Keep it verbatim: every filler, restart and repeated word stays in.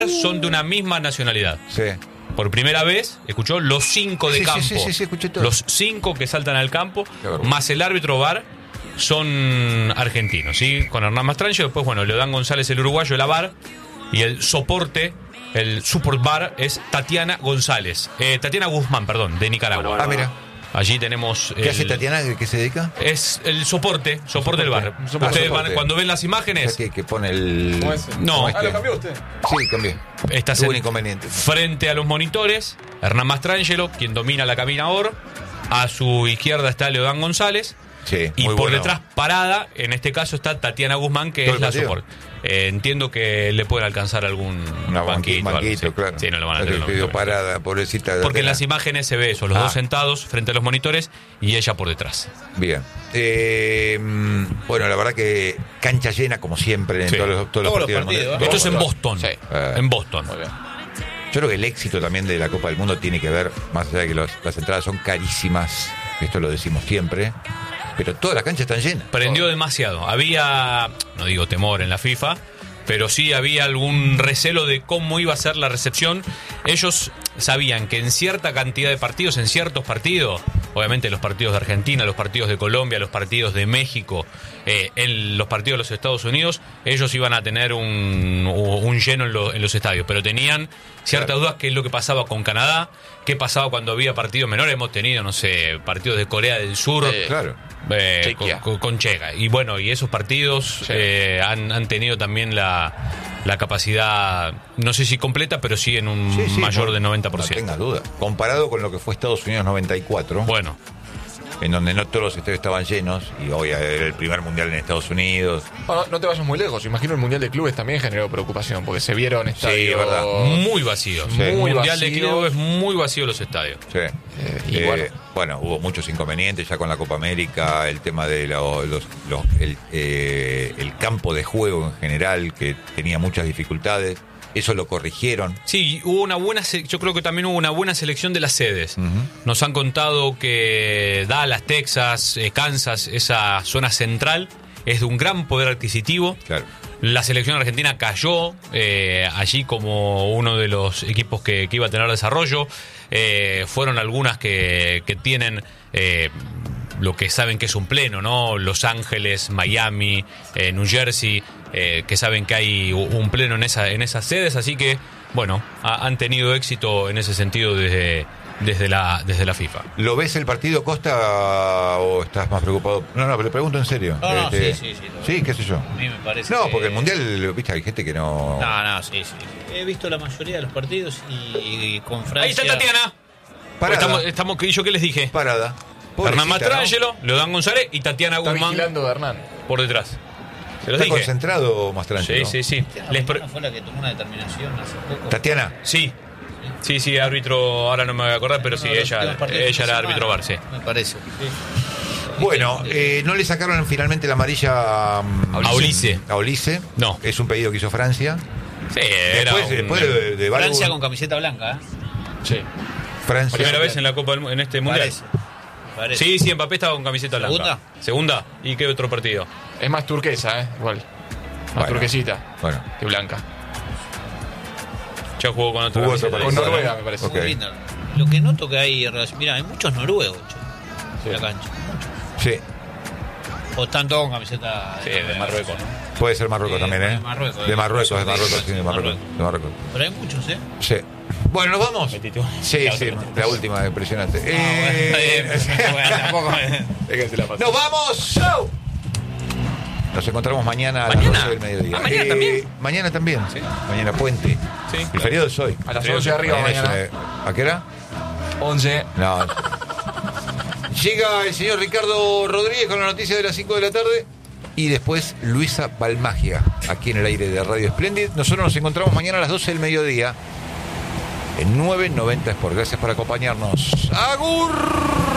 son de una misma nacionalidad. Sí. Por primera vez, escuchó los cinco de Sí, campo. sí, sí, sí, sí, escuché todo. Los cinco que saltan al campo, más el árbitro V A R, son argentinos, ¿sí? Con Hernán Mastrangelo, después, bueno, Leodán González, el uruguayo, el A V A R, y el soporte, el support V A R, es Tatiana González. Eh, Tatiana Guzmán, perdón, de Nicaragua. Ah, mira. Allí tenemos... ¿Qué el, hace Tatiana? ¿Qué se dedica? Es el soporte, soporte del V A R. Soporte. Ustedes Soporte. van, cuando ven las imágenes... O sea, que, que pone el... ¿Cómo es? No. ¿Cómo Ah, este? ¿lo cambió usted? Sí, cambié. Estás Tuvo en- un inconveniente. frente a los monitores, Hernán Mastrangelo, quien domina la cabina O R. A su izquierda está Leodán González. Sí, Y muy por bueno. detrás, parada, en este caso está Tatiana Guzmán, que ¿Todo es el la partido? soporte. Eh, entiendo que le pueden alcanzar algún Una banquito. banquito, algo, banquito, sí. claro. Sí, no lo van a La tener. que no, quedó no. parada, pobrecita. Porque en Tatiana. las imágenes se ve eso, los Ah. dos sentados frente a los monitores y ella por detrás. Bien. Eh, mm, bueno, la verdad que cancha llena, como siempre, en Sí. todos los, todos los Todos los partidos. del partidos, Mundial. Esto es en bueno. Boston. Sí. Eh. En Boston. Muy bien. Yo creo que el éxito también de la Copa del Mundo tiene que ver, más allá de que los- las entradas son carísimas, esto lo decimos siempre, pero todas las canchas están llenas. Prendió demasiado. Había, no digo temor en la FIFA, pero sí había algún recelo de cómo iba a ser la recepción. Ellos sabían que en cierta cantidad de partidos, en ciertos partidos, obviamente los partidos de Argentina, los partidos de Colombia, los partidos de México, eh, en los partidos de los Estados Unidos, ellos iban a tener un, un lleno en, lo- en los estadios, pero tenían ciertas Claro. dudas qué es lo que pasaba con Canadá, qué pasaba cuando había partidos menores. Hemos tenido, no sé, partidos de Corea del Sur, Sí. Claro. eh, Chequia. con, con Checa. Y bueno, y esos partidos Sí. eh, han, han tenido también la, la capacidad, no sé si completa, pero sí en un Sí, sí, mayor no- de noventa por No ciento. tengas duda. Comparado con lo que fue Estados Unidos noventa y cuatro, Bueno, en donde no todos los estadios estaban llenos, y hoy era el primer mundial en Estados Unidos. Bueno, no te vayas muy lejos. Imagino el Mundial de Clubes también generó preocupación, porque se vieron estadios... verdad. muy vacío. Sí. El Muy Mundial de vacío. Clubes es muy vacío los estadios. Sí. y Eh, bueno. bueno, hubo muchos inconvenientes ya con la Copa América, el tema de lo- los, los- el, eh, el campo de juego en general, que tenía muchas dificultades. Eso lo corrigieron. Sí, hubo una buena, se- yo creo que también hubo una buena selección de las sedes. Ujú. Nos han contado que Dallas, Texas, eh, Kansas, esa zona central es de un gran poder adquisitivo. Claro. La selección argentina cayó eh, allí como uno de los equipos que, que iba a tener desarrollo. Eh, fueron algunas que, que tienen eh, lo que saben que es un pleno, ¿no? Los Ángeles, Miami, eh, New Jersey, eh, que saben que hay un pleno en, esa, en esas sedes. Así que, bueno, ha- han tenido éxito en ese sentido desde, desde, la, desde la FIFA. ¿Lo ves el partido, Costa, o estás más preocupado? No, no, pero le pregunto en serio. No, no, Este, sí, sí, sí, lo- Sí, qué sé yo. A mí me parece No, que- porque el Mundial, viste, hay gente que no... No, no, sí, sí. He visto la mayoría de los partidos y, y con Francia... Ahí está Tatiana. Parada. Estamos, estamos, ¿yo qué les dije? Parada. Hernán Pobrecita, Mastrangelo, Leodán González y Tatiana Está Guzmán vigilando a Hernán. por detrás. Se ¿no? los ¿Está dije. concentrado, Mastrangelo? Sí, sí, sí. Tatiana Les pre- Guzmán fue la que tomó una determinación hace poco. Tatiana. Sí. Sí, sí, árbitro, ahora no me voy a acordar, pero sí, No, los ella, últimos partidos ella de era la árbitro semana, bar, sí. Me parece. Sí. Bueno, eh, no le sacaron finalmente la amarilla a, A Ulice. A Ulice. No. Es un pedido que hizo Francia. Sí, era Después, un- después de, de Francia Balbo- con camiseta blanca, ¿eh? Sí. Francia. primera vez en la Copa del Mu- en este mundial. Parece. Parece. Sí, sí, Mbappé estaba con camiseta blanca. ¿Segunda? Segunda. ¿Y qué otro partido? Es más turquesa, ¿eh? Igual. Más Bueno. turquesita Bueno, que blanca. Ya jugó con otra Jugó camiseta. otro Con Bueno, Noruega, me parece. ok. Muy linda. Lo que noto que hay relación... Mira, hay muchos noruegos, che, en la cancha. sí. O están todos con camiseta... Sí, de Marruecos, ¿no? Puede ser Marruecos Sí, también, ¿eh? de Marruecos, De eh. Marruecos, de Sí, Marruecos, sí, de sí, Marruecos. Marruecos. De Marruecos. Pero hay muchos, ¿eh? Sí. Bueno, ¿nos vamos? Metiste una. Sí, La sí, otra. la última, impresionante. No, Eh, bueno, está bien, bueno, tampoco me- Déjense la pasar. ¡Nos vamos! ¡Chau! Nos encontramos mañana a las ¿Mañana? doce del mediodía. Ah, ¿mañana también? Mañana también. Sí. Mañana puente. Sí, El claro. feriado es hoy. A las once de arriba Mañana mañana. es una- ¿A qué hora? once. No. Llega el señor Ricardo Rodríguez con la noticia de las cinco de la tarde. Y después Luisa Balmagia, aquí en el aire de Radio Splendid. Nosotros nos encontramos mañana a las doce del mediodía en nueve noventa Sport. Gracias por acompañarnos. ¡Agur!